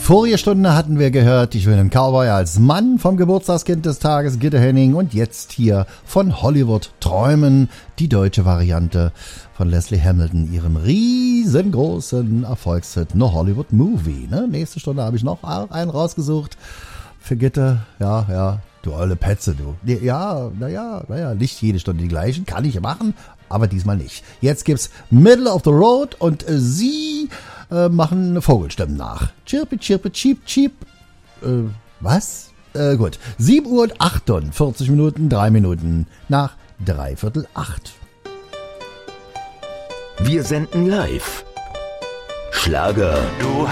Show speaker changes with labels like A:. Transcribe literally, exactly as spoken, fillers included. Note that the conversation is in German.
A: Vorige Stunde hatten wir gehört, ich will einen Cowboy als Mann vom Geburtstagskind des Tages, Gitte Henning, und jetzt hier von Hollywood Träumen, die deutsche Variante von Leslie Hamilton, ihrem riesengroßen Erfolgshit No Hollywood Movie. Ne? Nächste Stunde habe ich noch einen rausgesucht für Gitte, ja, ja, du olle Petze, du. Ja, naja, naja, nicht jede Stunde die gleichen, kann ich machen, aber diesmal nicht. Jetzt gibt's Middle of the Road und äh, sie äh, machen Vogelstimmen nach. Chirpe, chirpe, cheep, cheep. Äh, was? Äh, gut. sieben Uhr und achtundvierzig Minuten, drei Minuten nach dreiviertel acht.
B: Wir senden live. Schlager. Du